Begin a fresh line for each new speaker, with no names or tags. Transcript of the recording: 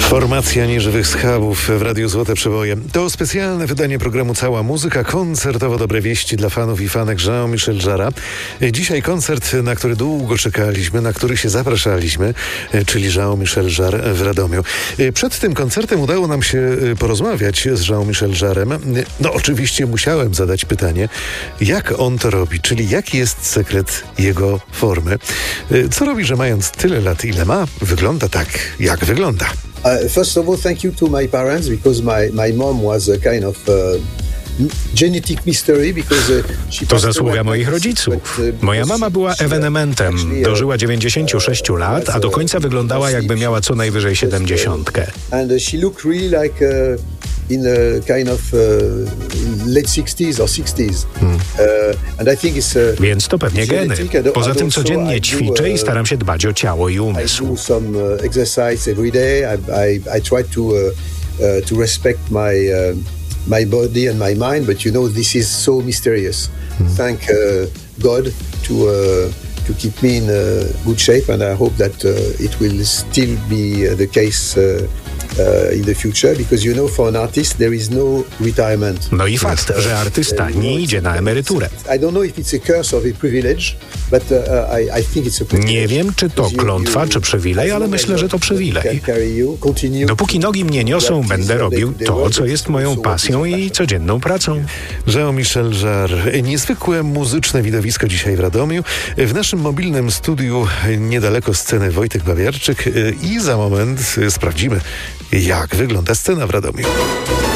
Formacja Nieżywych Schabów w Radiu Złote Przeboje. To specjalne wydanie programu Cała Muzyka, koncertowo dobre wieści dla fanów i fanek Jean-Michel Jarre'a. Dzisiaj koncert, na który długo czekaliśmy, na który się zapraszaliśmy, czyli Jean-Michel Jarre w Radomiu. Przed tym koncertem udało nam się porozmawiać z Jean-Michel Jarre'em. No oczywiście musiałem zadać pytanie, jak on to robi, czyli jaki jest sekret jego formy. Co robi, że mając tyle lat, ile ma, wygląda tak, jak wygląda.
First of all, thank you to my parents, because my mom was a kind of genetic mystery, because
To zasługa moich rodziców. Moja mama była ewenementem. Dożyła 96 lat, a do końca wyglądała, jakby miała co najwyżej 70.
And she looked really like in a kind of late 60s or 60s. And I think it's
Więc to pewnie geny. Poza tym codziennie ćwiczę i staram się dbać o ciało i
I
umysł.
do some exercise every day. I try to respect my body and my mind, but you know, this is so mysterious. Thank God to keep me in good shape, and I hope that it will still be the case in the future, because you know, for an artist there is no retirement.
No i fakt, że artysta nie idzie na emeryturę.
I don't know if it's a curse or a privilege, but I think it's a privilege.
Nie wiem, czy to klątwa, czy przywilej, ale myślę, że to przywilej. Dopóki nogi mnie niosą, będę robił to, co jest moją pasją i codzienną pracą.
Jean-Michel Jarre. Niezwykłe muzyczne widowisko dzisiaj w Radomiu. W naszym mobilnym studiu niedaleko sceny Wojtek Bawiarczyk i za moment sprawdzimy, jak wygląda scena w Radomiu.